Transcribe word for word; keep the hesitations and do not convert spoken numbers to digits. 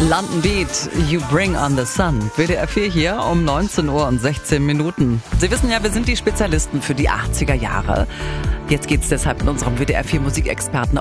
London Beat, You Bring on the Sun. W D R vier hier um neunzehn Uhr und sechzehn Minuten. Sie wissen ja, wir sind die Spezialisten für die achtziger Jahre. Jetzt geht's deshalb mit unserem W D R vier Musikexperten